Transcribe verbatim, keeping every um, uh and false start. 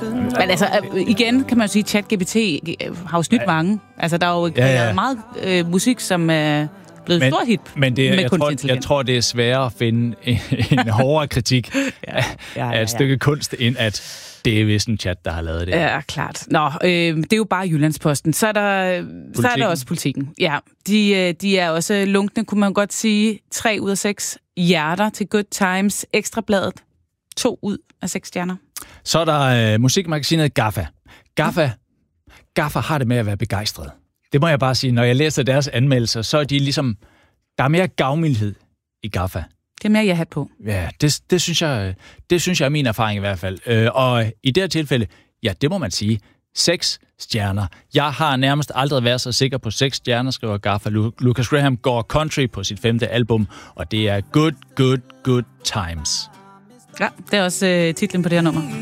Men altså, igen kan man jo sige, at ChatGPT har jo snydt ja. mange. Altså, der er jo ja, ja. meget øh, musik, som er blevet men, stort hit men det, med jeg, tror, jeg tror, det er sværere at finde en, en hårdere kritik ja, ja, ja, ja. af et stykke kunst, end at det er vist en chat, der har lavet det. Ja, klart. Nå, øh, det er jo bare Jyllandsposten. Så er der, så er der også Politikken. Ja, de, de er også lunkne, kunne man godt sige. Tre ud af seks hjerter til Good Times. Ekstrabladet. To ud af seks stjerner. Så er der øh, musikmagasinet Gaffa. Gaffa, Gaffa har det med at være begejstret. Det må jeg bare sige. Når jeg læser deres anmeldelser, så er de ligesom... Der er mere gavmildhed i Gaffa. Det er mere, jeg har på. Ja, det, det, synes jeg, det synes jeg er min erfaring i hvert fald. Øh, og i det her tilfælde, ja, det må man sige, seks stjerner. Jeg har nærmest aldrig været så sikker på seks stjerner, skriver Gaffa. Lucas Graham går country på sit femte album, og det er Good, Good, Good Times. Ja, det er også øh, titlen på det her nummer.